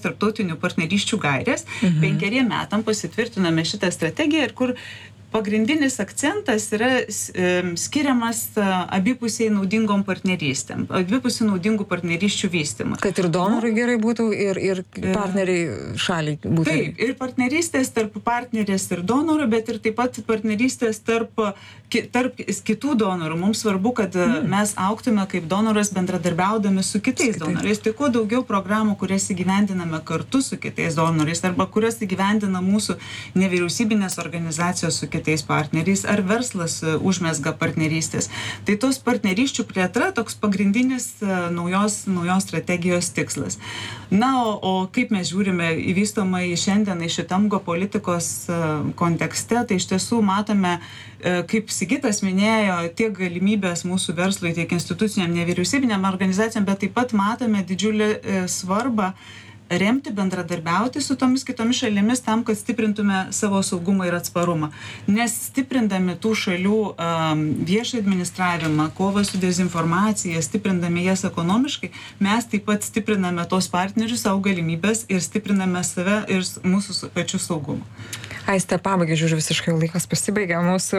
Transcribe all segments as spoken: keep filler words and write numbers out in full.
tarptautinių partnerysčių gairės. Mhm. Penkeriem metam pasitvirtiname šitą strategiją ir kur pagrindinis akcentas yra skiriamas abipusiai naudingom partnerystėm, abipusiai naudingų partnerysčių vystymui. Kad ir donorui gerai būtų ir, ir partneriai šaliai būtų. Taip, ir partnerystės tarp partnerės ir donorų, bet ir taip pat partnerystės tarp, tarp kitų donorų. Mums svarbu, kad mm. mes augtume kaip donoras bendradarbiaudami su kitais Skaitai. donorais. Tai kuo daugiau programų, kurias įgyvendiname kartu su kitais donorais arba kurias įgyvendina mūsų nevyriausybinės organizacijos su kitais kitais partneriais, ar verslas užmesga partnerystės. Tai tos partnerysčių plėtra toks pagrindinis naujos, naujos strategijos tikslas. Na, o, o kaip mes žiūrime į vystomą į šiandien, į šitam geopolitikos kontekste, tai iš tiesų matome, kaip Sigitas minėjo, tiek galimybės mūsų verslui, tiek instituciniam, nevyriausybiniam organizacijom, bet taip pat matome didžiulį svarbą remti, bendradarbiauti su tomis kitomis šalimis tam, kad stiprintume savo saugumą ir atsparumą. Nes stiprindami tų šalių um, viešą administravimą, kovą su dezinformacija, stiprindami jas ekonomiškai, mes taip pat stipriname tos partnerius savo galimybės ir stipriname save ir mūsų pačių saugumą. Aiste, pabaigai, žiūriu, visiškai laikas pasibaigia mūsų.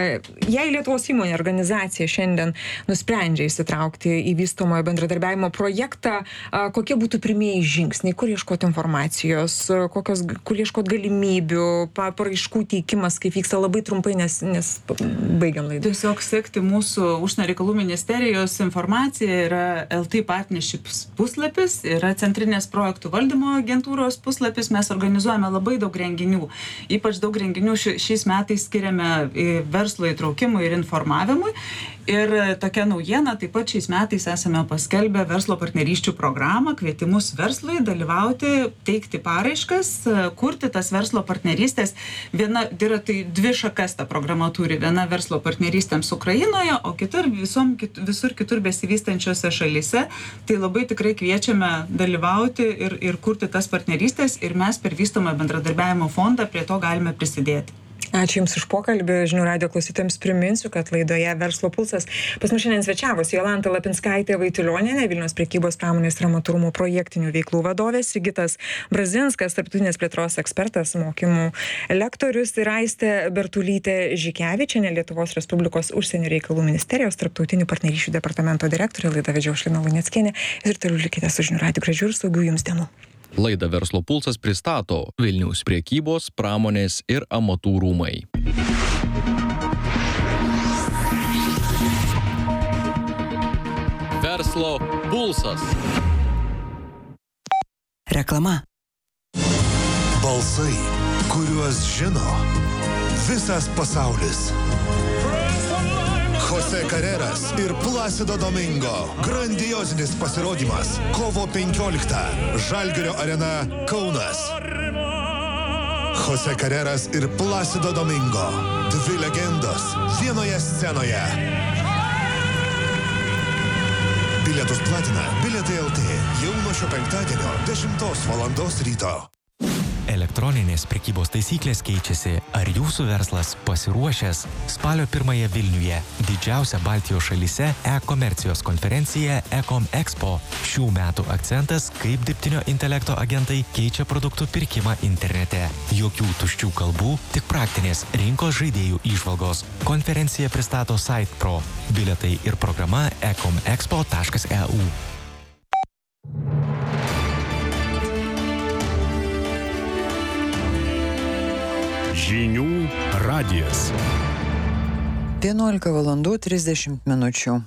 Jei Lietuvos įmonė organizacija šiandien nusprendžia įsitraukti į vystomojo bendradarbiavimo projektą, kokie būtų pirmieji žingsniai, kur ieškoti informacijos, kokios, kur ieškoti galimybių, paraiškų teikimas, kaip vyksta, labai trumpai, nes, nes baigiam laidą. Tiesiog sekti mūsų užsienio reikalų ministerijos informaciją, yra L T Partnerships puslapis, yra Centrinės projektų valdymo agentūros puslapis, mes organizuojame labai daug renginių. Ypač daug renginių šiais metais skiriame verslo įtraukimui ir informavimui. Ir tokia naujiena, taip pat šiais metais esame paskelbę verslo partnerysčių programą, kvietimus verslui dalyvauti, teikti paraiškas, kurti tas verslo partnerystės. Viena, yra tai dvi šakas ta programa turi. Viena verslo partnerystėms Ukrainoje, o kitur visom, visur kitur besivystančiose šalyse. Tai labai tikrai kviečiame dalyvauti ir, ir kurti tas partnerystės ir mes per vystomą bendradarbiavimo fondą prie to galime prisidėti. Ačiū Jums už pokalbį. Žinių radijo klausytojams priminsiu, kad laidoje Verslo pulsas pas mus šiandien svečiavosi Jolanta Lapinskaitė Vaitulionienė, Vilniaus prekybos pramonės ir amatų projektinių veiklų vadovė, Sigitas Brazinskas, tarptautinės plėtros ekspertas, mokymų lektorius, ir Aistė Bertulytė Žikevičienė, Lietuvos Respublikos užsienio reikalų ministerijos tarptautinių partnerysčių departamento direktorė. Laidą vedžiau aš Lina Luneckienė ir toliau likite su Žinių radiju. Gražių ir saugių Jums dienų. Laidą Verslo pulsas pristato Vilniaus prekybos, pramonės ir amatų rūmai. Verslo pulsas. Reklama. Balsai, kuriuos žino visas pasaulis. Jose Carreras ir Placido Domingo. Grandiozinis pasirodymas. Kovo penkioliktą. Žalgirio arena, Kaunas. Jose Carreras ir Placido Domingo. Dvi legendos vienoje scenoje. Bilietus platina Bilietai L T. Jau nuo šio penktadienio dešimtos valandos ryto. Elektroninės prekybos taisyklės keičiasi. Ar jūsų verslas pasiruošęs? Spalio pirmąją Vilniuje didžiausia Baltijos šalyse e-komercijos konferencija e-com expo. Šių metų akcentas, kaip dirbtinio intelekto agentai keičia produktų pirkimą internete. Jokių tuščių kalbų, tik praktinės rinkos žaidėjų įžvalgos. Konferencija pristato SitePro. Bilietai ir programa e com expo taškas e u. Žinių radijas. vienuolika valandų trisdešimt minučių.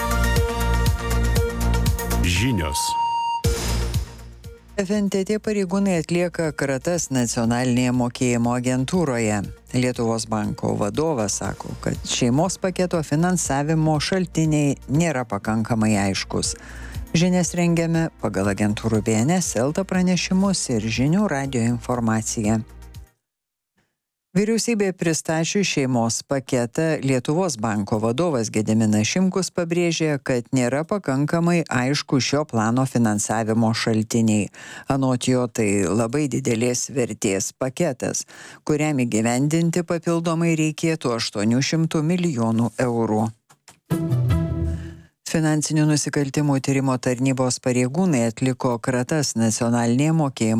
Žinios. F N T T pareigūnai atlieka kratas nacionalinėje mokėjimo agentūroje. Lietuvos banko vadovas sako, kad šeimos paketo finansavimo šaltiniai nėra pakankamai aiškus. Žinias rengiame pagal agentūrų B N S L T pranešimus ir Žinių radijo informaciją. Vyriausybė pristačius šeimos paketą, Lietuvos banko vadovas Gediminas Šimkus pabrėžė, kad nėra pakankamai aišku šio plano finansavimo šaltiniai. Anot jo, tai labai didelės vertės paketas, kuriam įgyvendinti papildomai reikėtų aštuonių šimtų milijonų eurų. Finansinių nusikaltimų tyrimo tarnybos pareigūnai atliko kratas nacionalinėje mokėjimo